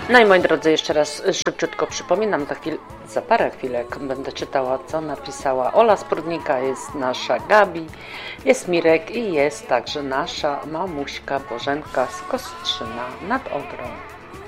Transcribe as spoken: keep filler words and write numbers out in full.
No i moi drodzy, jeszcze raz szybciutko przypominam, za, chwil, za parę chwilek będę czytała, co napisała Ola z Prudnika, jest nasza Gabi, jest Mirek i jest także nasza mamuśka Bożenka z Kostrzyna nad Odrą.